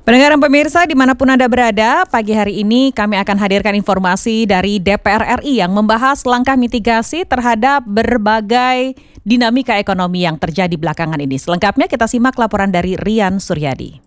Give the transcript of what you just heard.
Pendengar dan pemirsa dimanapun Anda berada, pagi hari ini kami akan hadirkan informasi dari DPR RI yang membahas langkah mitigasi terhadap berbagai dinamika ekonomi yang terjadi belakangan ini. Selengkapnya kita simak laporan dari Rian Suryadi.